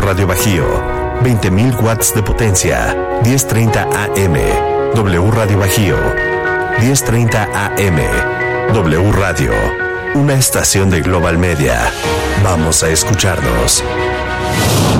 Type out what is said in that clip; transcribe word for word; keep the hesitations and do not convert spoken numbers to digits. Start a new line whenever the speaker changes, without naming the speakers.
Radio Bajío, veinte mil watts de potencia, diez treinta A M. W Radio Bajío, diez treinta A M. W Radio, una estación de Global Media. Vamos a escucharnos.